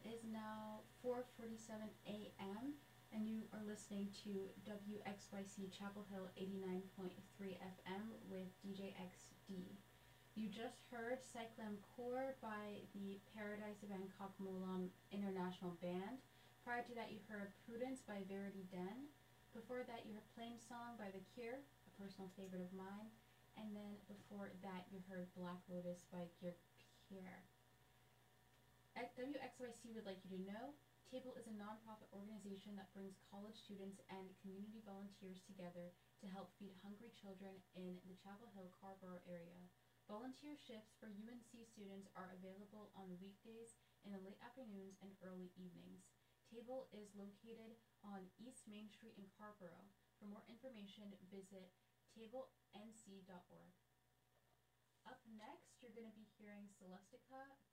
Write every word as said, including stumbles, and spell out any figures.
is now four forty-seven a m and you are listening to W X Y C Chapel Hill eighty-nine point three F M with D J X D. You just heard Cyclem Core by the Paradise Bangkok Molam International Band. Prior to that, you heard Prudence by Verity Den. Before that, you heard Plain Song by The Cure, a personal favorite of mine. And then before that, you heard Black Lotus by Gear Pierre. At W X Y C would like you to know, Table is a nonprofit organization that brings college students and community volunteers together to help feed hungry children in the Chapel Hill Carborough area. Volunteer shifts for U N C students are available on weekdays in the late afternoons and early evenings. Table is located on East Main Street in Carborough. For more information, visit table n c dot org. Up next, you're going to be hearing Celestica